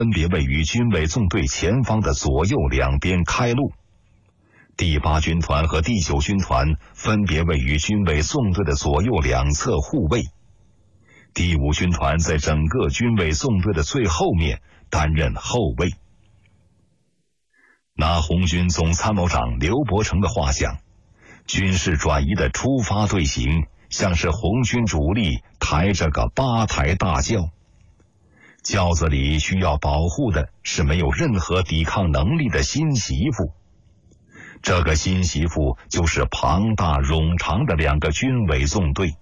分别位于军委纵队前方的左右两边开路。第8军团和第9军团分别位于军委纵队的左右两侧护卫。第5军团在整个军委纵队的最后面担任后卫。拿红军总参谋长刘伯承的话讲，军事转移的出发队形像是红军主力抬着个8抬大轿，轿子里需要保护的是没有任何抵抗能力的新媳妇。这个新媳妇就是庞大冗长的2个军委纵队。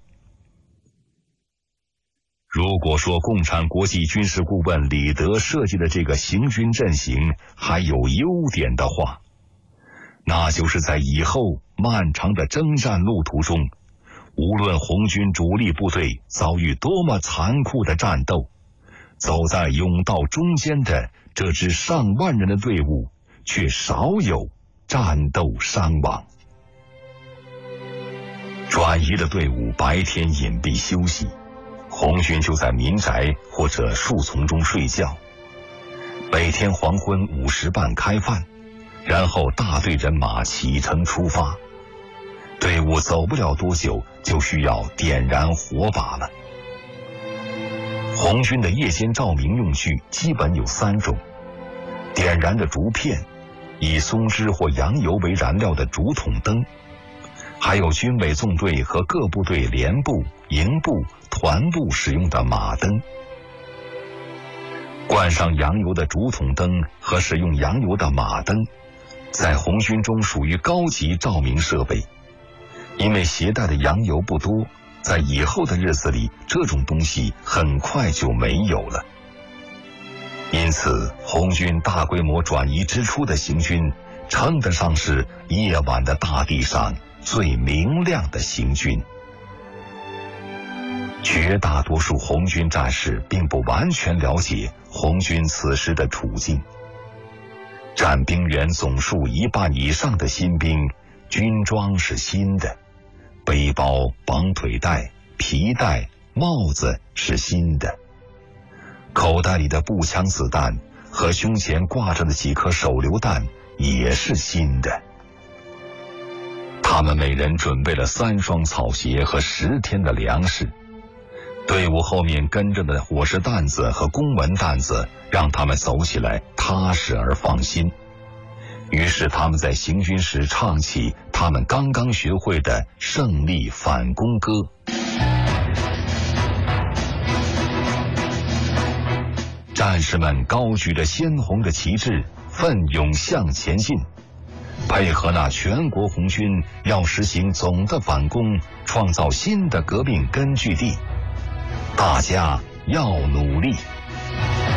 如果说共产国际军事顾问李德设计的这个行军阵型还有优点的话，那就是在以后漫长的征战路途中，无论红军主力部队遭遇多么残酷的战斗，走在甬道中间的这支上万人的队伍却少有战斗伤亡。转移的队伍白天隐蔽休息，红军就在民宅或者树丛中睡觉。每天黄昏5时半开饭，然后大队人马启程出发。队伍走不了多久，就需要点燃火把了。红军的夜间照明用具基本有3种：点燃的竹片，以松脂或羊油为燃料的竹筒灯，还有军委纵队和各部队连部、营部、团部使用的马灯。灌上羊油的竹筒灯和使用羊油的马灯，在红军中属于高级照明设备。因为携带的羊油不多，在以后的日子里，这种东西很快就没有了。因此，红军大规模转移之初的行军，称得上是夜晚的大地上最明亮的行军。绝大多数红军战士并不完全了解红军此时的处境。占兵员总数1半以上的新兵，军装是新的，背包、绑腿带、皮带、帽子是新的，口袋里的步枪子弹和胸前挂着的几颗手榴弹也是新的。他们每人准备了3双草鞋和10天的粮食。队伍后面跟着的伙食担子和公文担子让他们走起来踏实而放心。于是他们在行军时唱起他们刚刚学会的胜利反攻歌。战士们高举着鲜红的旗帜，奋勇向前进，配合那全国红军要实行总的反攻，创造新的革命根据地。大家要努力。